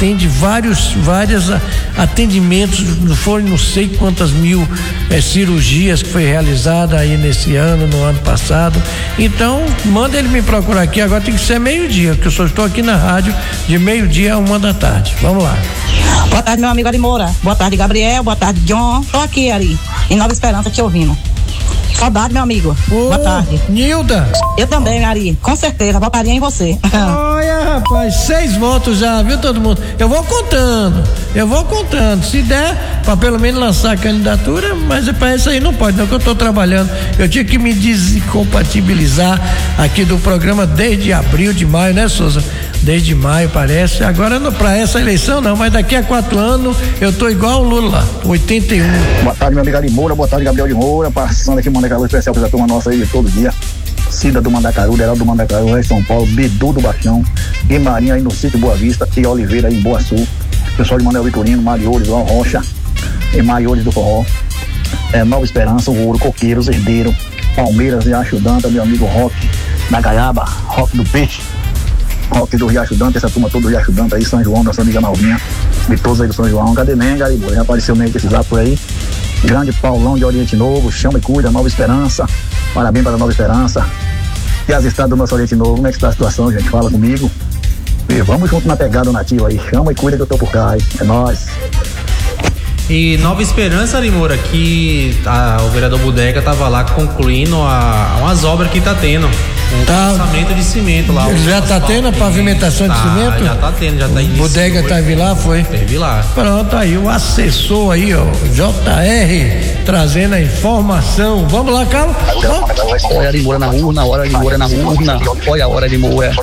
atende vários atendimentos, foi não sei quantas mil cirurgias que foi realizada aí nesse ano, no ano passado. Então, manda ele me procurar aqui, agora tem que ser meio-dia, que eu só estou aqui na rádio de meio-dia a 1h. Vamos lá. Boa tarde, meu amigo Ari Moura. Boa tarde, Gabriel. Boa tarde, John. Tô aqui, Ari, em Nova Esperança, te ouvindo. Saudade, meu amigo. Boa tarde. Nilda. Eu também, Ari. Com certeza, votaria em você. Olha, rapaz, 6 votos já, viu, todo mundo? Eu vou contando. Se der, pra pelo menos lançar a candidatura, mas pra isso aí não pode, não, que eu tô trabalhando. Eu tinha que me descompatibilizar aqui do programa desde abril, de maio, né, Souza? Desde maio, parece. Agora, pra essa eleição não, mas daqui a 4 anos eu tô igual o Lula, 81. Boa tarde, meu amigo Ari Moura. Boa tarde, Gabriel de Moura. Passando aqui, Mandacaru especial pra essa turma nossa aí de todo dia. Cida do Mandacaru, Deraldo do Mandacaru, Rei São Paulo, Bidu do Baixão, Guimarinho aí no sítio Boa Vista e Oliveira aí em Boa Sul. Pessoal de Manuel Vitorino, Mariores, Rocha e Maiores do Forró. Nova Esperança, o Ouro, Coqueiros, Herdeiro, Palmeiras e Riacho Danta, meu amigo Roque da Gaiaba, Roque do Peixe, Roque do Riacho Danta, essa turma toda do Riacho Danta aí, São João, nossa amiga Malvinha, de todos aí do São João. Cadê Menga aí, já apareceu meio desse zap por aí. Grande Paulão de Oriente Novo, chama e cuida, Nova Esperança, parabéns para a Nova Esperança. E as estradas do nosso Oriente Novo, como é que está a situação, gente? Fala comigo. E vamos junto na pegada nativa aí, chama e cuida que eu tô por cá, hein? É nóis. E Nova Esperança, Ari Moura, que o vereador Bodega tava lá concluindo umas obras que tá tendo. Lançamento de cimento lá. Já tá tendo a pavimentação de cimento? Já tá tendo, já tá iniciando. Bodega teve lá, foi? Teve lá. Pronto, aí o assessor aí, ó, JR, trazendo a informação. Vamos lá, Carlos? Olha Ari Moura na urna, olha Ari Moura na urna, olha a hora de Moura.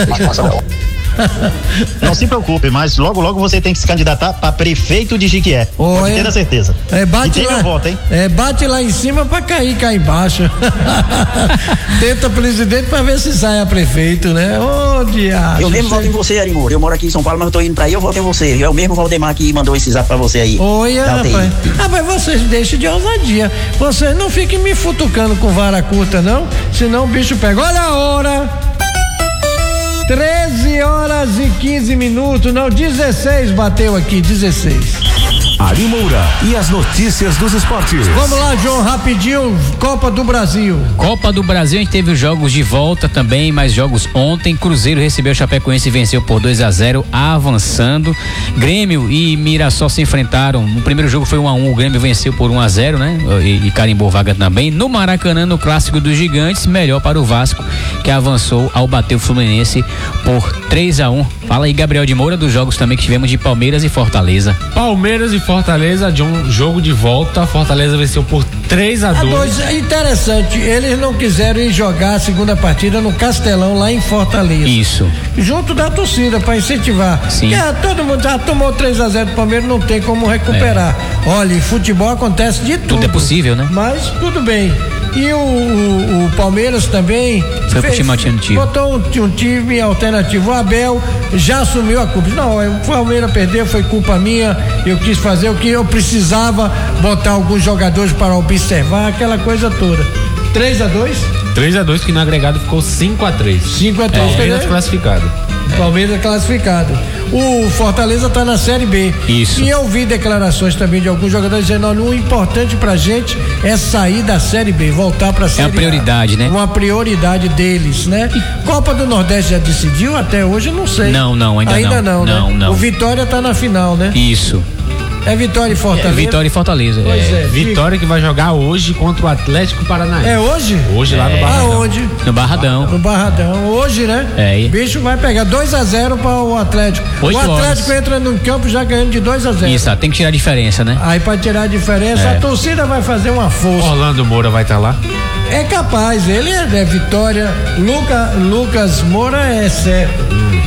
Não se preocupe, mas logo você tem que se candidatar para prefeito de Jiquié. Pode ter a certeza. Bate e tem lá, meu voto, hein? Bate lá em cima pra cair cá embaixo. Tenta presidente pra ver se sai a prefeito, né? Ô, diabo. Eu mesmo voto em você, Ari Moura. Eu moro aqui em São Paulo, mas eu tô indo pra aí, eu voto em você. É o mesmo Valdemar que mandou esse zap pra você aí. Oi, rapaz. Rapaz, vocês deixem de ousadia. Vocês não fiquem me futucando com vara curta, não. Senão o bicho pega. Olha a hora. 13h15, não, 16 bateu aqui, 16. Ari Moura e as notícias dos esportes. Vamos lá, João, rapidinho, Copa do Brasil. Copa do Brasil, a gente teve os jogos de volta também, mais jogos ontem. Cruzeiro recebeu o Chapecoense e venceu por 2-0, avançando. Grêmio e Mirassol se enfrentaram. No primeiro jogo foi 1-1, o Grêmio venceu por 1-0, né? E carimbou vaga também. No Maracanã, no clássico dos gigantes, melhor para o Vasco, que avançou ao bater o Fluminense por 3-1. Fala aí, Gabriel de Moura, dos jogos também que tivemos de Palmeiras e Fortaleza. Palmeiras e Fortaleza, de um jogo de volta, Fortaleza venceu por 3-2. É interessante, eles não quiseram ir jogar a segunda partida no Castelão, lá em Fortaleza. Isso. Junto da torcida, para incentivar. Sim. Todo mundo já tomou 3-0 do Palmeiras, não tem como recuperar. Olha, em futebol acontece de tudo. Tudo é possível, né? Mas tudo bem. E o Palmeiras também botou um time alternativo. O Abel já assumiu a culpa. Não, o Palmeiras perdeu, foi culpa minha. Eu quis fazer o que eu precisava, botar alguns jogadores para observar, aquela coisa toda. 3-2? 3-2, que no agregado ficou 5-3. 5-3. Palmeiras classificado. Palmeiras classificado. O Fortaleza está na Série B. Isso. E eu vi declarações também de alguns jogadores dizendo: o importante pra gente é sair da Série B, voltar pra Série A. É uma prioridade, né? Uma prioridade deles, né? Copa do Nordeste já decidiu? Até hoje eu não sei. Não, ainda não, né? Não. O Vitória tá na final, né? Isso. É Vitória e Fortaleza? Vitória e Fortaleza. Pois é. Vitória que vai jogar hoje contra o Atlético Paranaense. É hoje? Hoje lá no Barradão. Aonde? No Barradão. No Barradão. Hoje, né? É. O bicho vai pegar 2-0 para o Atlético. O Atlético entra no campo já ganhando de 2-0. Isso, tem que tirar a diferença, né? Aí para tirar a diferença, a torcida vai fazer uma força. Orlando Moura vai estar lá? É capaz, ele é Vitória. Lucas Moura é certo.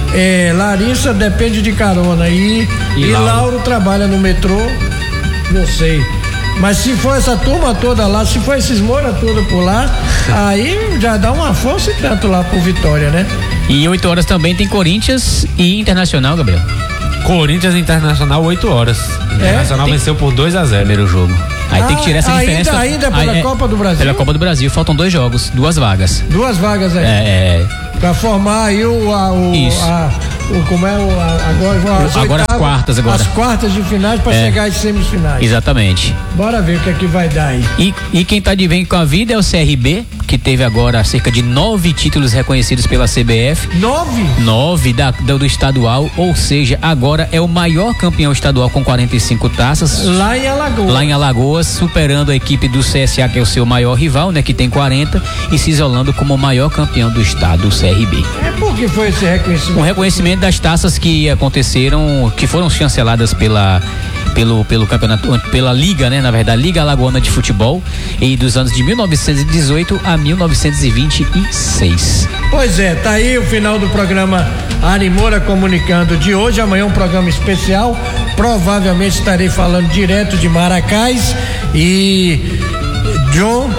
Larissa depende de carona. E Lauro trabalha no metrô. Não sei. Mas se for essa turma toda lá, se for esses Moura toda por lá, aí já dá uma força e tanto lá pro Vitória, né? E 8 horas também tem Corinthians e Internacional, Gabriel. Corinthians e Internacional, 8 horas. Internacional venceu por 2-0. Primeiro jogo. Aí tem que tirar essa diferença. Ainda pela Copa do Brasil? Pela Copa do Brasil, faltam 2 jogos, 2 vagas. 2 vagas aí. Pra formar aí como é agora as quartas agora. As quartas de finais para chegar às semifinais. Exatamente. Bora ver o que é que vai dar aí. E quem tá de bem com a vida é o CRB, que teve agora cerca de 9 títulos reconhecidos pela CBF. 9 do estadual, ou seja, agora é o maior campeão estadual com 45 taças. Lá em Alagoas, superando a equipe do CSA, que é o seu maior rival, né, que tem 40, e se isolando como o maior campeão do estado, o CRB. Por que foi esse reconhecimento? Um reconhecimento das taças que aconteceram, que foram chanceladas pelo campeonato, pela Liga, né? Na verdade, Liga Alagoana de Futebol, e dos anos de 1918 a 1926. Pois é, tá aí o final do programa Ari Moura Comunicando de hoje. Amanhã um programa especial. Provavelmente estarei falando direto de Maracás e John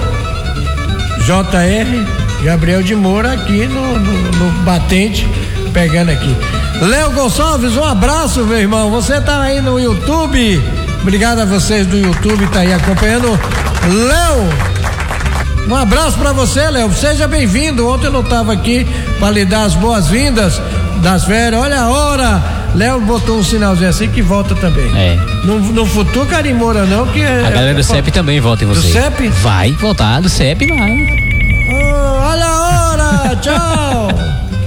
JR Gabriel de Moura aqui no batente, pegando aqui. Léo Gonçalves, um abraço, meu irmão. Você tá aí no YouTube. Obrigado a vocês do YouTube, tá aí acompanhando. Léo, um abraço pra você, Léo. Seja bem-vindo. Ontem eu não tava aqui pra lhe dar as boas-vindas das férias. Olha a hora. Léo botou um sinalzinho assim que volta também. No futuro, Ari Moura não, que a galera do CEP também volta em você. Do CEP? Vai voltar, do CEP vai. Olha a hora. Tchau.